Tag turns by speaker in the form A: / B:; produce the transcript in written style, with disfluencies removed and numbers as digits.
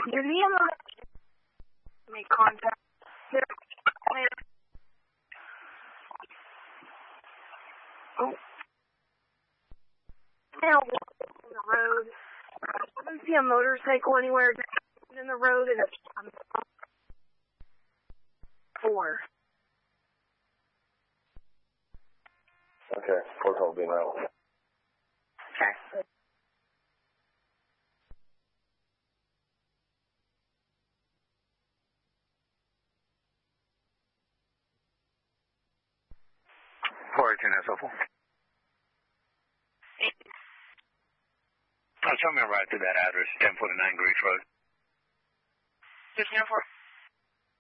A: Did the EMS make contact? Oh. Now on the road. I don't see a motorcycle anywhere in the road, and I'm 4.
B: Okay, 4 being out.
A: Okay.
C: Tell me right to that address, 1049 Greece Road.
A: 1504.